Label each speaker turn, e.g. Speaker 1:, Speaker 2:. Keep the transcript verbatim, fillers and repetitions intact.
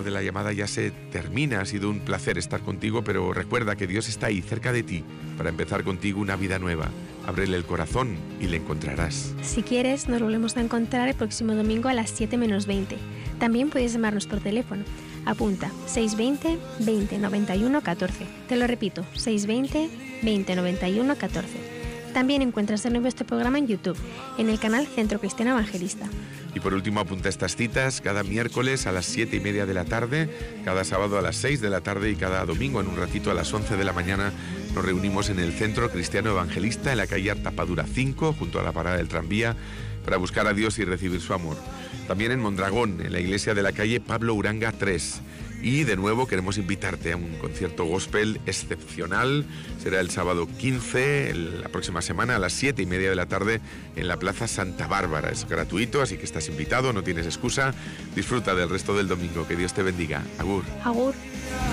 Speaker 1: de la llamada ya se termina. Ha sido un placer estar contigo, pero recuerda que Dios está ahí, cerca de ti, para empezar contigo una vida nueva. Ábrele el corazón y le encontrarás.
Speaker 2: Si quieres, nos volvemos a encontrar el próximo domingo a las siete menos veinte. También puedes llamarnos por teléfono. Apunta, seiscientos veinte, veinte, noventa y uno, catorce. Te lo repito, seiscientos veinte, veinte, noventa y uno, catorce. También encuentras de nuevo este programa en YouTube, en el canal Centro Cristiano Evangelista.
Speaker 1: Y por último, apunta estas citas: cada miércoles a las siete y media de la tarde, cada sábado a las seis de la tarde y cada domingo en un ratito a las once de la mañana nos reunimos en el Centro Cristiano Evangelista, en la calle Artapadura cinco, junto a la parada del tranvía, para buscar a Dios y recibir su amor. También en Mondragón, en la iglesia de la calle Pablo Uranga tres. Y de nuevo queremos invitarte a un concierto gospel excepcional. Será el sábado quince, la próxima semana, a las siete y media de la tarde, en la Plaza Santa Bárbara. Es gratuito, así que estás invitado, no tienes excusa. Disfruta del resto del domingo. Que Dios te bendiga. Agur.
Speaker 2: Agur.